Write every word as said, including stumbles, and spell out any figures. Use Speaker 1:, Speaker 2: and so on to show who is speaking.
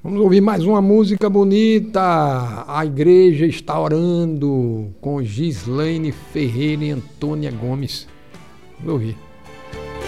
Speaker 1: Vamos ouvir mais uma música bonita. A Igreja Está Orando, com Gislaine Ferreira e Antônia Gomes. Vamos ouvir.